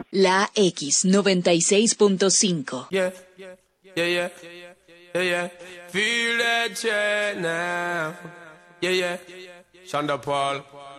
La X96.5. Yeah, yeah, yeah, yeah, yeah. Feel that chain now. Yeah, yeah. Shonda Paul.